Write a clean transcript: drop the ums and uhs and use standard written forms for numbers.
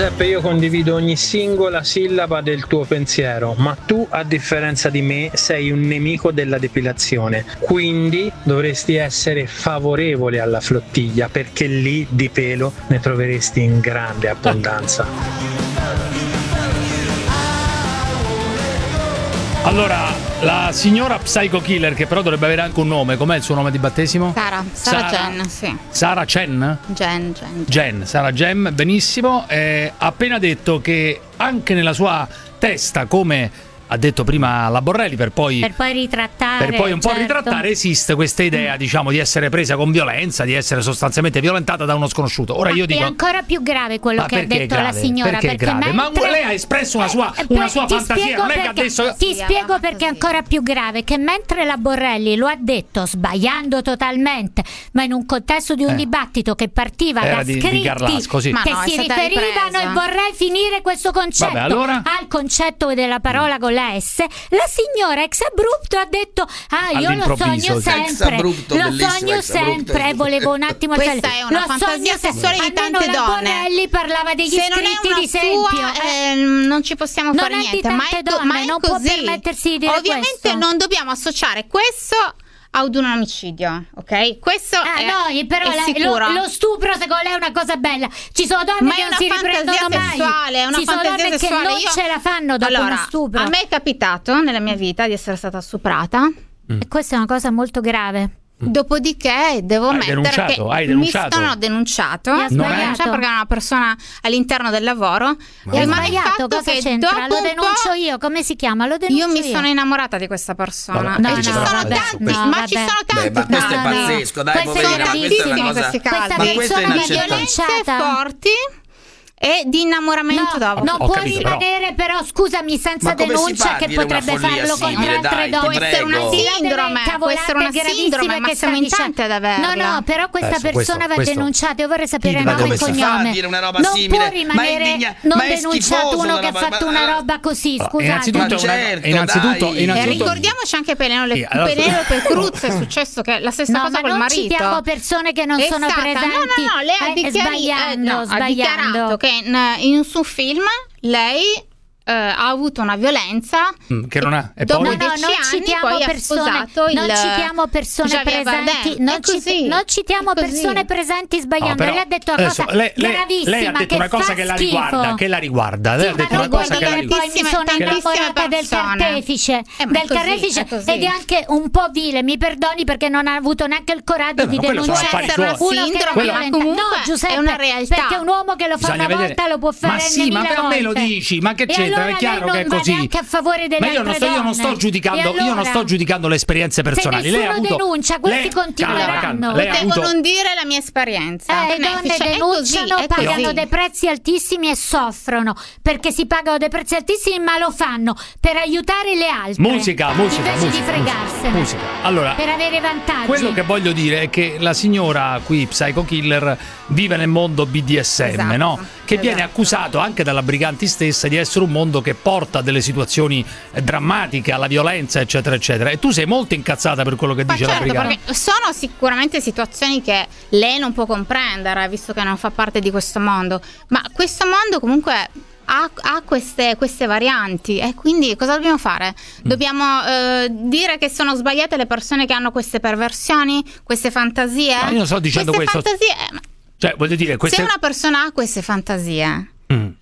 Giuseppe, io condivido ogni singola sillaba del tuo pensiero, ma tu, a differenza di me, sei un nemico della depilazione, quindi dovresti essere favorevole alla flottiglia, perché lì di pelo ne troveresti in grande abbondanza. Allora, la signora Psycho Killer, che però dovrebbe avere anche un nome, com'è il suo nome di battesimo? Sara Jen, sì. Sara Chen? Jen, Sara Jen, benissimo. Ha appena detto che anche nella sua testa, come ha detto prima la Borrelli, per poi ritrattare, per poi un po' ritrattare, esiste questa idea, diciamo, di essere presa con violenza, di essere sostanzialmente violentata da uno sconosciuto. Ora io dico, è ancora più grave quello che ha detto la signora, perché grave? Ma lei ha espresso una sua fantasia, non è che adesso ti spiego perché è ancora più grave, che mentre la Borrelli lo ha detto sbagliando totalmente, ma in un contesto di un dibattito che partiva da scritti Garlasco, sì, che si riferivano, e vorrei finire questo concetto. Vabbè, allora? Al concetto della parola con la S, la signora ex abrupto ha detto io lo sogno sempre, volevo un attimo, questa è una fantasia sessuale di tante donne. Borrelli parlava degli scritti di esempio, non ci possiamo fare niente, ma è non così. Può permettersi di dire ovviamente questo. Non dobbiamo associare questo ad un omicidio, ok? Questo è però sicuro. Lo stupro secondo lei è una cosa bella. Ci sono donne che non si riprendono mai. È una Ci sono fantasia donne sessuale. che non ce la fanno dopo uno stupro. A me è capitato nella mia vita di essere stata stuprata. E questa è una cosa molto grave. Dopodiché devo mettere che mi sono denunciato perché era una persona all'interno del lavoro. Rimane il fatto cosa che c'entra? Lo denuncio io, come si chiama? Lo denuncio io. Mi sono innamorata di questa persona. Ci sono tanti, ma ci sono tanti. Ma questo è pazzesco, dai, poverina, questa è una cosa. Questa è violenze forti e di innamoramento dopo. Non può rimanere però scusami, senza denuncia, che potrebbe farlo contro altre donne. Può essere una sindrome, ma siamo in tanti ad averla. No, però questa persona va denunciata. Io vorrei sapere nome e cognome. Non può rimanere non denunciato uno che ha fatto una roba così, scusate. Innanzitutto ricordiamoci anche Penelope Cruz, è successo che la stessa cosa col marito. Non citiamo persone che non sono presenti. No, lei ha dichiarato che in un suo film lei ha avuto una violenza che non ha e dopo poi? non citiamo persone presenti, non citiamo persone presenti sbagliando. Lei ha detto una cosa gravissima, lei ha detto una cosa che la riguarda, lei ha detto una cosa che la riguarda. Poi mi sono innamorata del carnefice, ed è anche un po' vile, mi perdoni, perché non ha avuto neanche il coraggio di denunciare uno che no, Giuseppe, è una realtà, perché un uomo che lo fa una volta lo può fare mille volte. Ma però me lo dici, ma che c'entra? È chiaro che è così. A favore delle io non sto giudicando le esperienze personali. Se nessuno denuncia, questi continueranno. Potevo non dire la mia esperienza. Le donne denunciano, pagano dei prezzi altissimi e soffrono, perché si pagano dei prezzi altissimi, ma lo fanno per aiutare le altre. Musica. Invece di fregarsene. Allora, per avere vantaggi. Quello che voglio dire è che la signora qui, Psycho Killer, vive nel mondo BDSM, no? Che viene accusato anche dalla Briganti stessa di essere un mondo che porta a delle situazioni drammatiche, alla violenza, eccetera eccetera, e tu sei molto incazzata per quello che dice la Briganti. Perché sono sicuramente situazioni che lei non può comprendere, visto che non fa parte di questo mondo, ma questo mondo comunque ha queste varianti, e quindi cosa dobbiamo fare? Dobbiamo dire che sono sbagliate le persone che hanno queste perversioni, queste fantasie? No, io non sto dicendo queste questo. Fantasie, cioè, voglio dire, se una persona ha queste fantasie,